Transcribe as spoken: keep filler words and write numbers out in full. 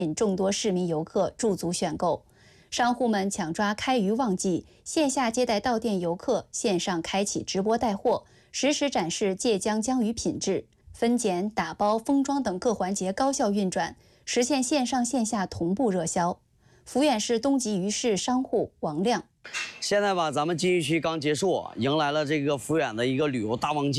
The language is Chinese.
引众多市民游客驻足选购。商户们抢抓开渔旺季，线下接待到店游客，线上开启直播带货，实时展示芥江江鱼品质。分拣、打包、封装等各环节高效运转，实现线上线下同步热销。抚远市东极鱼市商户王亮。 现在吧，咱们金鱼区刚结束，迎来了这个抚远的一个旅游大旺季。